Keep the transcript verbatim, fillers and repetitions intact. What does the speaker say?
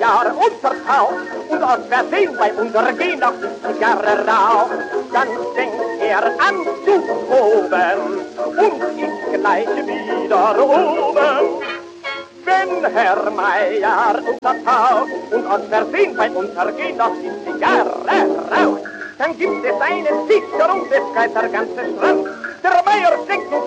Jahr untertaucht und aus Versehen bei Untergehen noch die Zigarre raucht. Dann fängt er an zu toben und ist gleich wieder oben. Wenn Herr Meier untertaucht und aus Versehen beim Untergehen noch die Zigarre raucht, dann gibt es eine Sicherung des Kaiser ganze Strand. Der Meier denkt